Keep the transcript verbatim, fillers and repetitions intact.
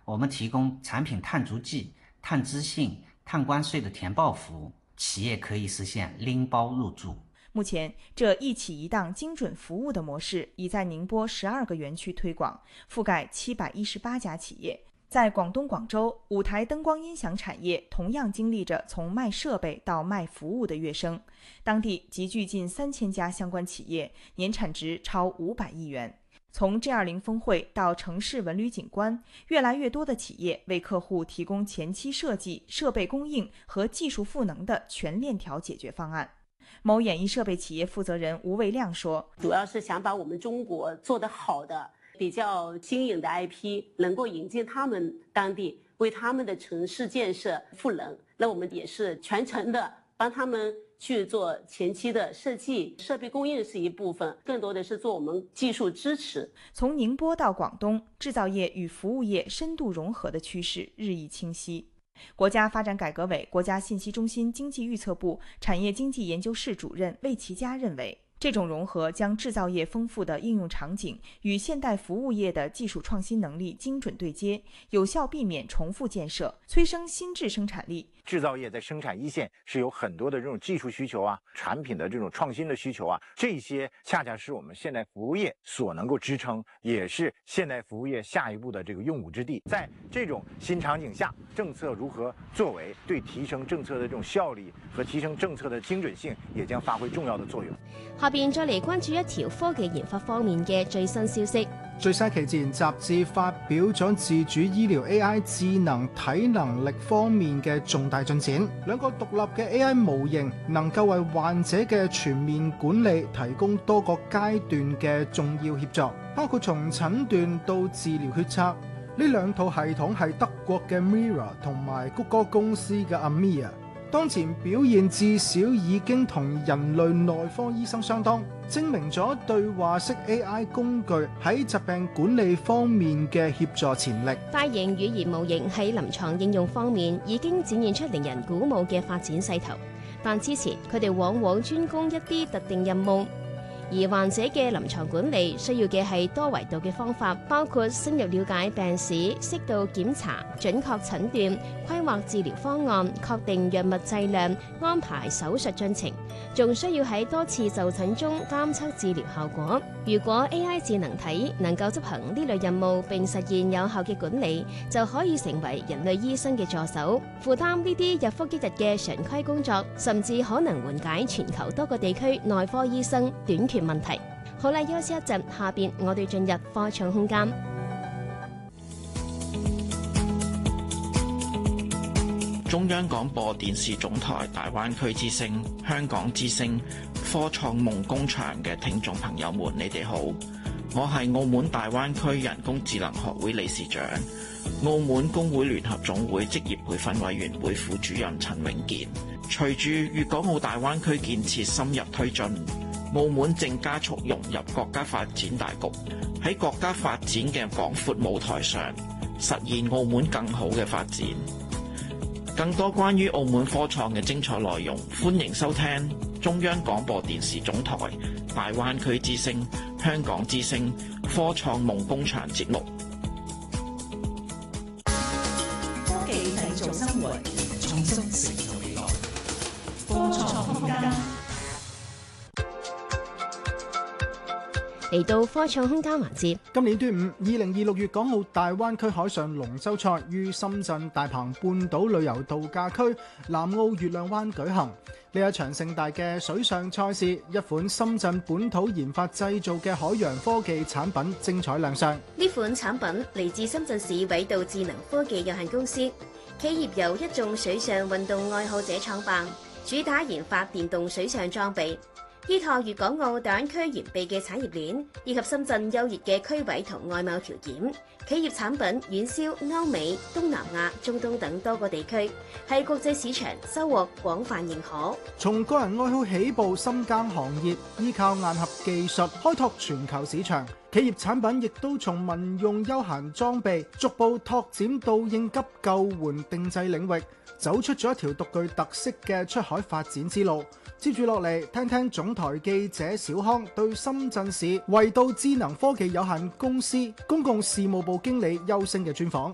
我们提供产品碳足迹、碳资信、碳关税的填报服务，企业可以实现拎包入驻。 目前，这一企一档精准服务的模式已在宁波十二个园区推广，覆盖七百一十八家企业。在广东广州，舞台灯光音响产业同样经历着从卖设备到卖服务的跃升，当地集聚近三千家相关企业，年产值超五百亿元。从 G 二十 峰会到城市文旅景观，越来越多的企业为客户提供前期设计、设备供应和技术赋能的全链条解决方案。某演艺设备企业负责人吴卫亮说， 主要是想把我们中国做得好的比较新颖的 I P 能够引进他们当地，为他们的城市建设赋能。那我们也是全程的帮他们去做前期的设计，设备供应是一部分，更多的是做我们技术支持。 从宁波到广东，制造业与服务业深度融合的趋势日益清晰。国家发展改革委国家信息中心经济预测部产业经济研究室主任魏其佳认为，这种融合将制造业丰富的应用场景与现代服务业的技术创新能力精准对接，有效避免重复建设，催生新质生产力。 制造业在生产一线是有很多的这种技术需求啊，产品的这种创新的需求啊，这些恰恰是我们现代服务业所能够支撑，也是现代服务业下一步的这个用武之地。在这种新场景下，政策如何作为，对提升政策的这種效率和提升政策的精準性，也將發揮重要的作用。 下邊再嚟關注一條科技研發方面嘅最新消息。 最新期自然雜誌發表咗自主醫療 A I 智能體能力方面嘅重大進展。兩個獨立嘅 A I 模型能夠為患者嘅全面管理提供多個階段嘅重要協助，包括從診斷到治療決策。呢兩套系統係德國嘅 Mira 同埋谷歌公司嘅 Amia。當前表現至少已經同人類內科醫生相當，證明咗對話式 A I 工具喺疾病管理方面嘅協助潛力。 大型語言模型喺臨床應用方面已經展現出令人鼓舞嘅發展勢頭，但之前佢哋往往專攻一啲特定任務。而患者嘅臨床管理需要嘅係多維度嘅方法，包括深入了解病史、適度檢查、準確診斷、規劃治療方案、確定藥物劑量、安排手術進程，仲需要喺多次就診中監測治療效果。如果 A I 智能體能夠執行呢類任務並實現有效嘅管理，就可以成為人類醫生嘅助手，負擔呢啲日復一日嘅常規工作，甚至可能緩解全球多個地區內科醫生短缺問題。好啦，休息一陣，下邊我哋進入科創空間。 中央廣播電視總台大灣區之聲、香港之聲、科創夢工場嘅聽眾朋友們，你哋好，我係澳門大灣區人工智能學會理事長、澳門工會聯合總會職業培訓委員會副主任陳永健。隨住粵港澳大灣區建設深入推進，澳門正加速融入國家發展大局，喺國家發展嘅廣闊舞台上，實現澳門更好嘅發展。更多關於澳門科創嘅精彩內容，歡迎收聽中央廣播電視總台大灣區之聲、香港之聲科創夢工場節目。 科技製造生活，創新成就未來。科創空間。 嚟到科創空間環節， 今年端午，二零二六粵港澳大灣區海上龍舟賽於深圳大鵬半島旅遊度假區南澳月亮灣舉行。呢一場盛大嘅水上賽事，一款深圳本土研發製造嘅海洋科技產品精彩亮相。 呢款產品嚟自深圳市緯度智能科技有限公司，企業由一眾水上運動愛好者創辦，主打研發電動水上裝備。依託粵港澳大灣區完備嘅產業鏈，以及深圳優越嘅區位同外貿條件，企業產品遠銷歐美、東南亞、中東等多個地區，喺國際市場收穫廣泛認可。 從個人愛好起步，深耕行業，依靠硬核技術開拓全球市場。企業產品亦都從民用休閒裝備逐步拓展到應急救援定製領域，走出咗一條獨具特色嘅出海發展之路。接住落嚟，聽聽總台記者小康對深圳市緯度智能科技有限公司公共事務部經理邱星嘅專訪。